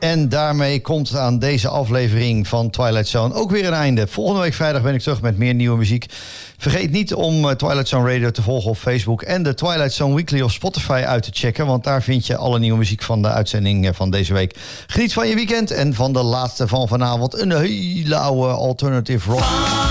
En daarmee komt aan deze aflevering van Twilight Zone ook weer een einde. Volgende week vrijdag ben ik terug met meer nieuwe muziek. Vergeet niet om Twilight Zone Radio te volgen op Facebook en de Twilight Zone Weekly op Spotify uit te checken, want daar vind je alle nieuwe muziek van de uitzending van deze week. Geniet van je weekend en van de laatste van vanavond, een hele oude alternative rock.